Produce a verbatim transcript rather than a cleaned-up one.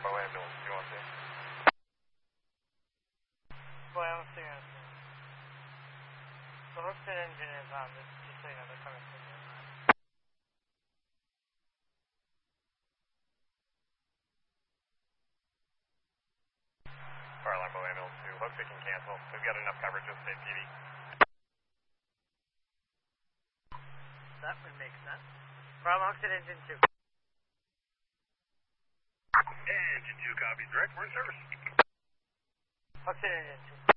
Lambo ambulance two one two. Boy, I'm seeing it. The Hookstead engine is on, just, just so you know, they're coming through there. Fire Lambo ambulance two, Hookstead can cancel. We've got enough coverage with state P D. That would make sense. From Hookstead engine two. Engine two, copy direct, we're in service. Hookstead engine two.